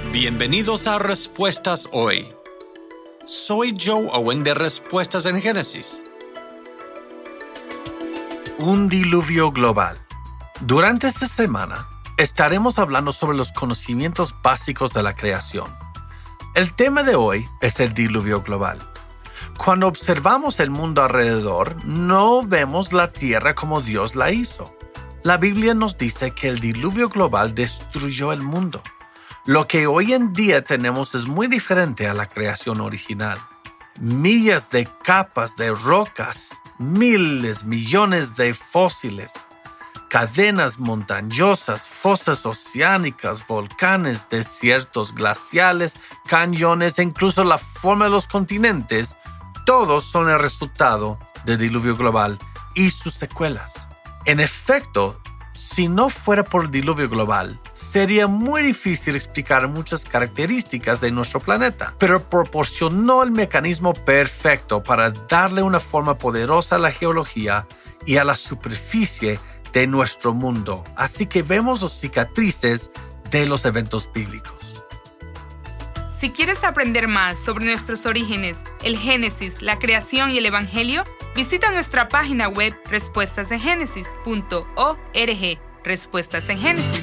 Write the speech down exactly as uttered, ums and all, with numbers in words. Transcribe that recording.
Bienvenidos a Respuestas Hoy. Soy Joe Owen de Respuestas en Génesis. Un diluvio global. Durante esta semana estaremos hablando sobre los conocimientos básicos de la creación. El tema de hoy es el diluvio global. Cuando observamos el mundo alrededor, no vemos la tierra como Dios la hizo. La Biblia nos dice que el diluvio global destruyó el mundo. Lo que hoy en día tenemos es muy diferente a la creación original. Millas de capas de rocas, miles, millones de fósiles, cadenas montañosas, fosas oceánicas, volcanes, desiertos glaciales, cañones e incluso la forma de los continentes, todos son el resultado del diluvio global y sus secuelas. En efecto, si no fuera por el diluvio global, sería muy difícil explicar muchas características de nuestro planeta, pero proporcionó el mecanismo perfecto para darle una forma poderosa a la geología y a la superficie de nuestro mundo. Así que vemos las cicatrices de los eventos bíblicos. Si quieres aprender más sobre nuestros orígenes, el Génesis, la creación y el Evangelio, visita nuestra página web respuestas en génesis punto org. Respuestas en Génesis.